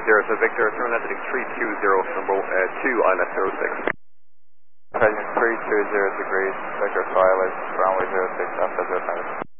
so Victor, turn left heading 320, number 2, ILS 06. Heading 320 degrees, Victor 2 ILS, runway 06, after 0 minutes.